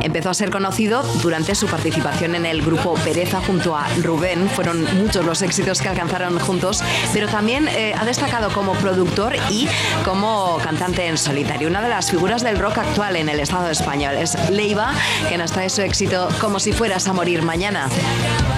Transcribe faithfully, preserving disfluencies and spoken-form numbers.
empezó a ser conocido durante su participación en el grupo Pereza junto a Rubén. Fueron muchos los éxitos que alcanzaron juntos, pero también eh, ha destacado como productor y como cantante en solitario. Una de las figuras del rock actual en el Estado español es Leiva, que nos trae su éxito Como si fueras a morir mañana.